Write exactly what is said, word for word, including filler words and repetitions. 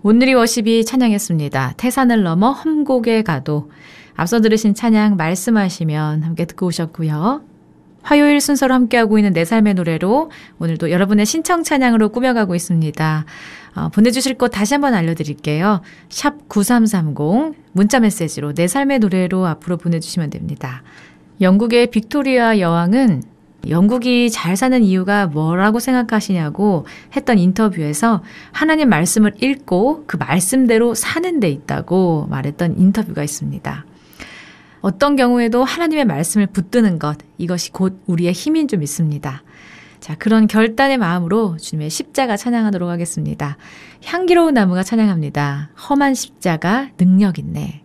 온누리 워십이 찬양했습니다. 태산을 넘어 험곡에 가도. 앞서 들으신 찬양 말씀하시면 함께 듣고 오셨고요. 화요일 순서로 함께하고 있는 내 삶의 노래로 오늘도 여러분의 신청 찬양으로 꾸며가고 있습니다. 어, 보내주실 곳 다시 한번 알려드릴게요. 샵 구삼삼공 문자 메시지로 내 삶의 노래로 앞으로 보내주시면 됩니다. 영국의 빅토리아 여왕은 영국이 잘 사는 이유가 뭐라고 생각하시냐고 했던 인터뷰에서 하나님 말씀을 읽고 그 말씀대로 사는 데 있다고 말했던 인터뷰가 있습니다. 어떤 경우에도 하나님의 말씀을 붙드는 것, 이것이 곧 우리의 힘인 줄 믿습니다. 자, 그런 결단의 마음으로 주님의 십자가 찬양하도록 하겠습니다. 향기로운 나무가 찬양합니다. 험한 십자가 능력 있네.